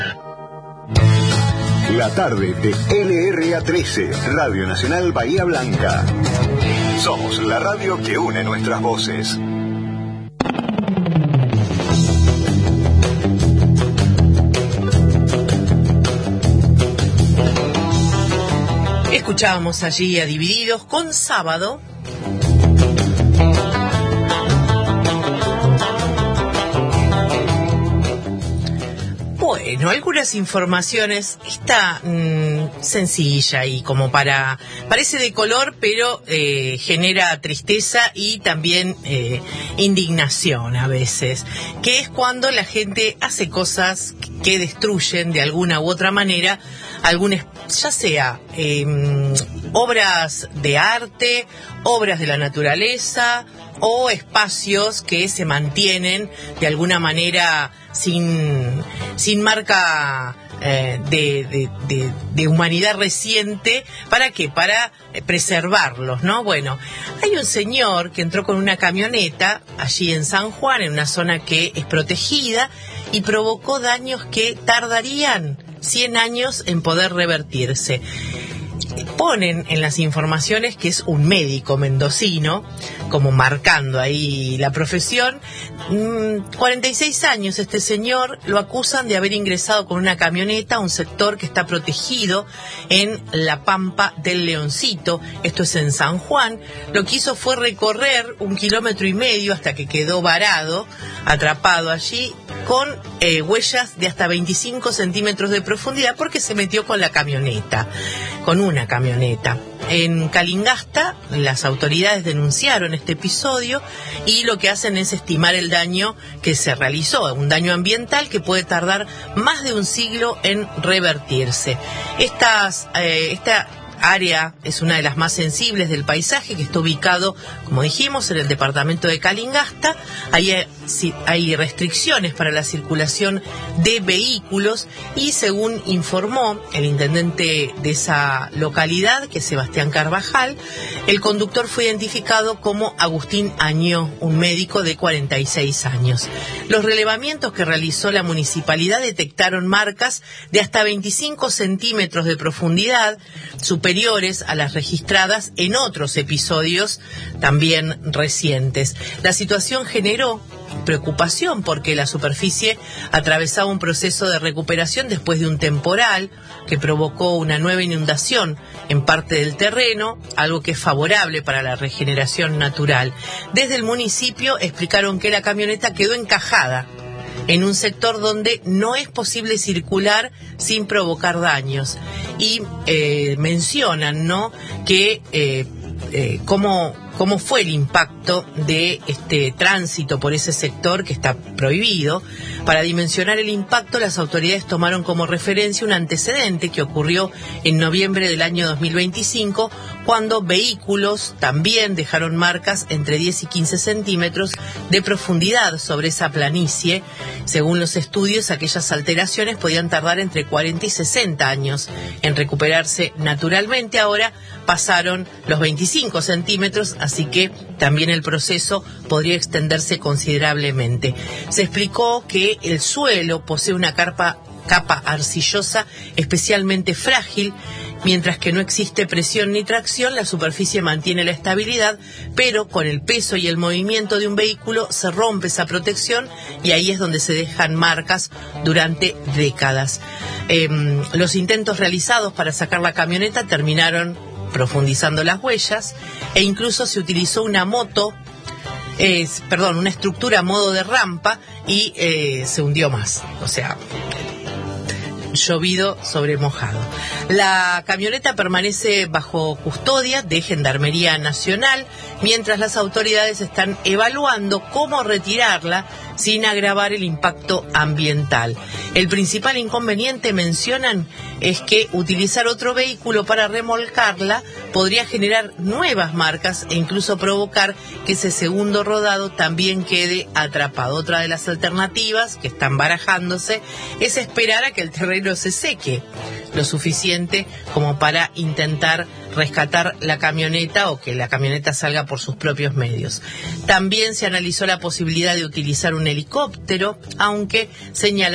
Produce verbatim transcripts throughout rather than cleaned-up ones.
La tarde de L R A trece, Radio Nacional Bahía Blanca. Somos la radio que une nuestras voces. Escuchábamos allí a Divididos con Sábado. Bueno, algunas informaciones, esta mmm, sencilla y como para, parece de color, pero eh, genera tristeza y también eh, indignación a veces, que es cuando la gente hace cosas que destruyen de alguna u otra manera algún, ya sea eh, obras de arte, obras de la naturaleza o espacios que se mantienen de alguna manera sin, sin marca eh, de, de, de, de humanidad reciente. ¿Para qué? Para preservarlos, ¿no? Bueno, hay un señor que entró con una camioneta allí en San Juan, en una zona que es protegida, y provocó daños que tardarían cien años en poder revertirse. Ponen en las informaciones que es un médico mendocino, como marcando ahí la profesión. cuarenta y seis años este señor, lo acusan de haber ingresado con una camioneta a un sector que está protegido en la Pampa del Leoncito, esto es en San Juan. Lo que hizo fue recorrer un kilómetro y medio hasta que quedó varado, atrapado allí, con eh, huellas de hasta veinticinco centímetros de profundidad, porque se metió con la camioneta, con una camioneta. En Calingasta, las autoridades denunciaron este episodio y lo que hacen es estimar el daño que se realizó, un daño ambiental que puede tardar más de un siglo en revertirse. Estas, eh, esta área es una de las más sensibles del paisaje, que está ubicado, como dijimos, en el departamento de Calingasta. Hay, hay restricciones para la circulación de vehículos y, según informó el intendente de esa localidad, que es Sebastián Carvajal, el conductor fue identificado como Agustín Añó, un médico de cuarenta y seis años. Los relevamientos que realizó la municipalidad detectaron marcas de hasta veinticinco centímetros de profundidad, superiores a las registradas en otros episodios también recientes. La situación generó preocupación porque la superficie atravesaba un proceso de recuperación después de un temporal que provocó una nueva inundación en parte del terreno, algo que es favorable para la regeneración natural. Desde el municipio explicaron que la camioneta quedó encajada en un sector donde no es posible circular sin provocar daños. Y eh, mencionan, ¿no?, que eh, eh, cómo, cómo fue el impacto de este tránsito por ese sector que está prohibido. Para dimensionar el impacto, las autoridades tomaron como referencia un antecedente que ocurrió en noviembre del año dos mil veinticinco, cuando vehículos también dejaron marcas entre diez y quince centímetros de profundidad sobre esa planicie. Según los estudios, aquellas alteraciones podían tardar entre cuarenta y sesenta años en recuperarse naturalmente. Ahora pasaron los veinticinco centímetros, así que también el proceso podría extenderse considerablemente. Se explicó que el suelo posee una capa, capa arcillosa especialmente frágil. Mientras que no existe presión ni tracción, la superficie mantiene la estabilidad, pero con el peso y el movimiento de un vehículo se rompe esa protección y ahí es donde se dejan marcas durante décadas. Eh, los intentos realizados para sacar la camioneta terminaron profundizando las huellas, e incluso se utilizó una moto, eh, perdón, una estructura a modo de rampa y eh, se hundió más. O sea, llovido sobre mojado. La camioneta permanece bajo custodia de Gendarmería Nacional, mientras las autoridades están evaluando cómo retirarla sin agravar el impacto ambiental. El principal inconveniente, mencionan, es que utilizar otro vehículo para remolcarla podría generar nuevas marcas e incluso provocar que ese segundo rodado también quede atrapado. Otra de las alternativas que están barajándose es esperar a que el terreno se seque lo suficiente como para intentar rescatar la camioneta o que la camioneta salga por sus propios medios. También se analizó la posibilidad de utilizar un helicóptero, aunque señalaron que esa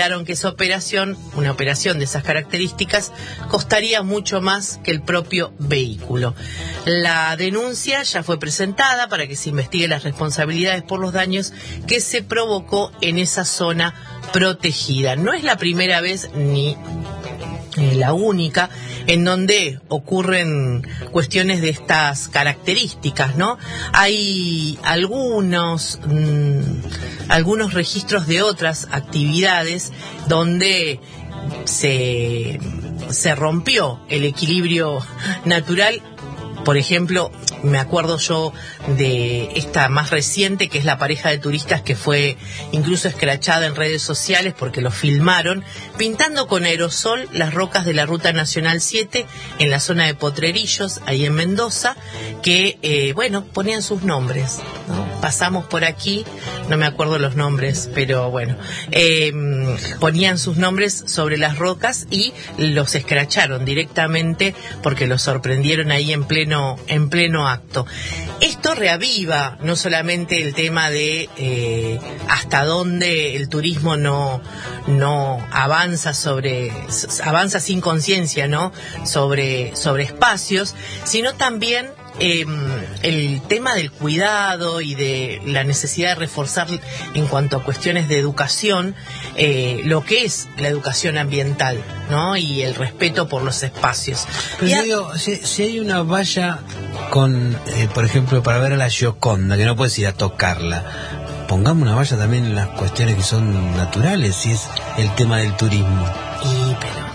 esa operación, una operación de esas características, costaría mucho más que el propio vehículo. La denuncia ya fue presentada para que se investigue las responsabilidades por los daños que se provocó en esa zona protegida. No es la primera vez ni eh, la única en donde ocurren cuestiones de estas características, ¿no? Hay algunos mmm, algunos registros de otras actividades donde se se rompió el equilibrio natural. Por ejemplo, me acuerdo yo de esta más reciente, que es la pareja de turistas que fue incluso escrachada en redes sociales porque lo filmaron, pintando con aerosol las rocas de la Ruta Nacional siete en la zona de Potrerillos, ahí en Mendoza, que, eh, bueno, ponían sus nombres, ¿no? Pasamos por aquí, no me acuerdo los nombres, pero bueno, eh, ponían sus nombres sobre las rocas y los escracharon directamente porque los sorprendieron ahí en pleno en pleno acto. Esto reaviva no solamente el tema de eh, hasta dónde el turismo no no avanza sobre avanza sin conciencia, ¿no? sobre sobre espacios, sino también Eh, el tema del cuidado y de la necesidad de reforzar en cuanto a cuestiones de educación, eh, lo que es la educación ambiental, ¿no? Y el respeto por los espacios. Pero yo a... digo, si, si hay una valla con, eh, por ejemplo, para ver a la Gioconda, que no puedes ir a tocarla, pongamos una valla también en las cuestiones que son naturales, si es el tema del turismo. Y pero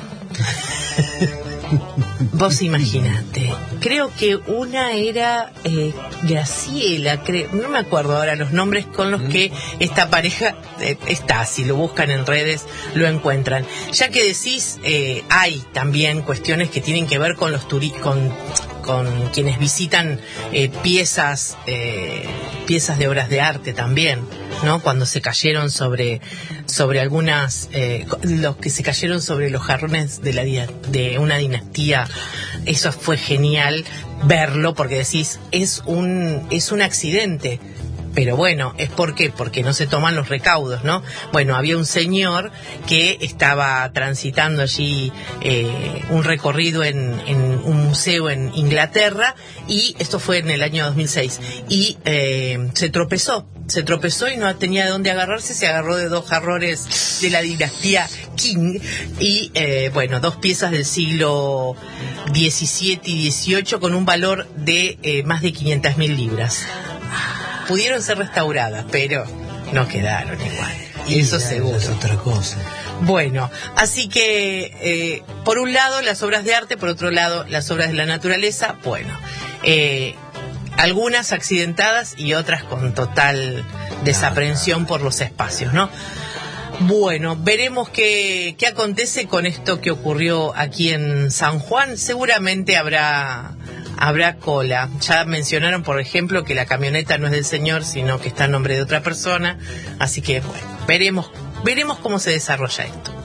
vos imaginate, creo que una era eh, Graciela, creo, no me acuerdo ahora los nombres con los que esta pareja eh, está, si lo buscan en redes lo encuentran. Ya que decís, eh, hay también cuestiones que tienen que ver con los turistas, con, con quienes visitan eh, piezas, eh, piezas de obras de arte también, ¿no? Cuando se cayeron sobre sobre algunas eh, los que se cayeron sobre los jarrones de la de una dinastía, eso fue genial verlo porque decís es un es un accidente, pero bueno, ¿es por qué? Porque no se toman los recaudos, ¿no? Bueno, había un señor que estaba transitando allí eh, un recorrido en, en un museo en Inglaterra, y esto fue en el año dos mil seis, y eh, se tropezó, se tropezó y no tenía de dónde agarrarse, se agarró de dos jarrones de la dinastía Qing, y eh, bueno, dos piezas del siglo diecisiete y dieciocho con un valor de eh, más de quinientas mil libras. Pudieron ser restauradas, pero no quedaron igual. Y eso seguro. Es otra cosa. Bueno, así que, eh, por un lado, las obras de arte, por otro lado, las obras de la naturaleza, bueno, eh, algunas accidentadas y otras con total desaprensión por los espacios, ¿no? Bueno, veremos qué, qué acontece con esto que ocurrió aquí en San Juan. Seguramente habrá... habrá cola. Ya mencionaron, por ejemplo, que la camioneta no es del señor, sino que está a nombre de otra persona. Así que, bueno, veremos, veremos cómo se desarrolla esto.